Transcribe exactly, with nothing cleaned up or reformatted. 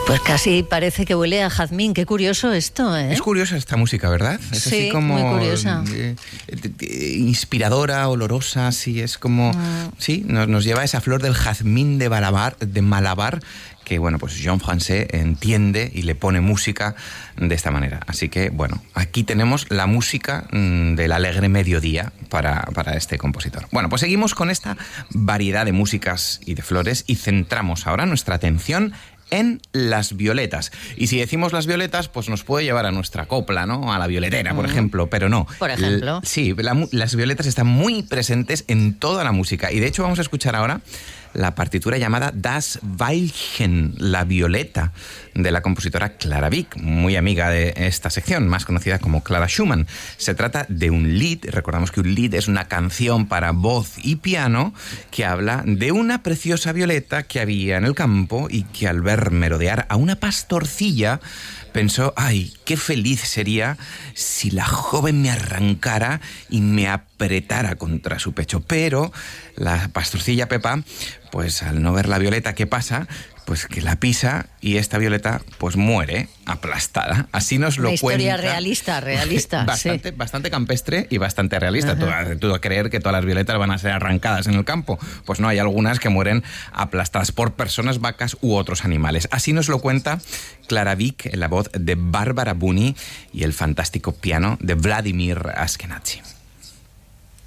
Pues casi parece que huele a jazmín. Qué curioso esto, ¿eh? Es curiosa esta música, ¿verdad? Es sí, así como muy curiosa. Eh, eh, inspiradora, olorosa, sí, es como... Mm. Sí, nos, nos lleva a esa flor del jazmín de Malabar, de Malabar, que, bueno, pues Jean-François entiende y le pone música de esta manera. Así que, bueno, aquí tenemos la música mmm, del alegre mediodía para, para este compositor. Bueno, pues seguimos con esta variedad de músicas y de flores y centramos ahora nuestra atención en las violetas. Y si decimos las violetas, pues nos puede llevar a nuestra copla, ¿no? A la violetera, por mm. ejemplo, pero no. Por ejemplo. L- sí, la, las violetas están muy presentes en toda la música. Y de hecho vamos a escuchar ahora la partitura llamada Das Veilchen, la violeta, de la compositora Clara Wieck, muy amiga de esta sección, más conocida como Clara Schumann. Se trata de un lied, recordamos que un lied es una canción para voz y piano que habla de una preciosa violeta que había en el campo y que al ver merodear a una pastorcilla pensó, ay, qué feliz sería si la joven me arrancara y me apretara contra su pecho. Pero la pastorcilla Pepa, pues al no ver la violeta, ¿qué pasa? Pues que la pisa y esta violeta pues muere aplastada. Así nos lo Una cuenta. Historia realista, realista. Bastante, sí. bastante campestre y bastante realista. Tú, tú a creer que todas las violetas van a ser arrancadas en el campo. Pues no, hay algunas que mueren aplastadas por personas, vacas u otros animales. Así nos lo cuenta Clara Wieck en la voz de Bárbara Buni y el fantástico piano de Vladimir Ashkenazy.